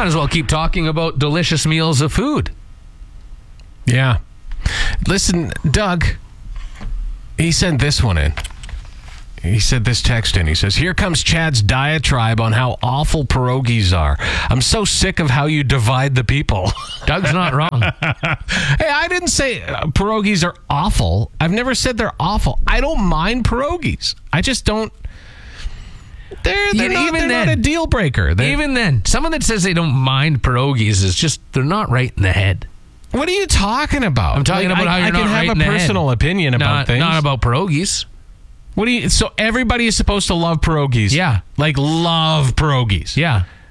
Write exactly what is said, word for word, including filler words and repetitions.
might as well keep talking about delicious meals of food. Yeah. Listen, Doug, he sent this one in. He said this text in. He says, here comes Chad's diatribe on how awful pierogies are. I'm so sick of how you divide the people. Doug's not wrong. Hey, I didn't say uh, pierogies are awful. I've never said they're awful. I don't mind pierogies. I just don't. They're, they're, not, even they're then, not a deal breaker. They're, even then, someone that says they don't mind pierogies is just, they're not right in the head. What are you talking about? I'm talking like, about I, how you're I not can right have in a the personal head. opinion about not, things. Not about pierogies. What do you? So everybody is supposed to love pierogies. Yeah. Like love pierogies. Yeah.